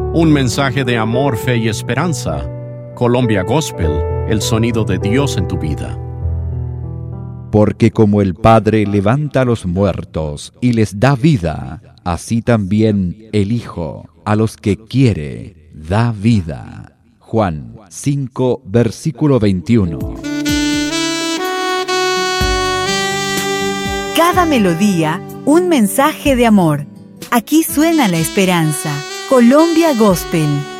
Un mensaje de amor, fe y esperanza. Colombia Gospel, el sonido de Dios en tu vida. Porque como el Padre levanta a los muertos y les da vida, así también el Hijo a los que quiere da vida. Juan 5, versículo 21. Cada melodía, un mensaje de amor. Aquí suena la esperanza. Colombia Gospel.